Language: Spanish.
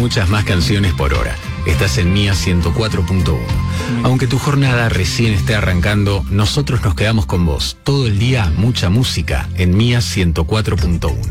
muchas más canciones por hora. Estás en Mía 104.1. Aunque tu jornada recién esté arrancando, nosotros nos quedamos con vos. Todo el día, mucha música en Mía 104.1.